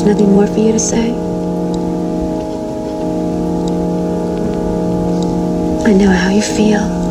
nothing more for you to say? I know how you feel.